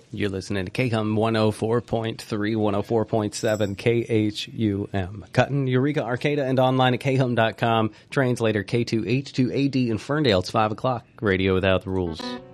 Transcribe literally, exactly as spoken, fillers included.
You're listening to K H U M one oh four point three, one oh four point seven K H U M. Cutting, Eureka, Arcata, and online at K H U M dot com. Translator K two H two A D in Ferndale. It's five o'clock. Radio without the rules.